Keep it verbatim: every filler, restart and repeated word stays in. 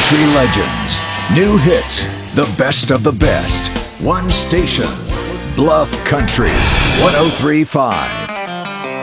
Country legends, new hits, the best of the best. One station, Bluff Country, one oh three point five.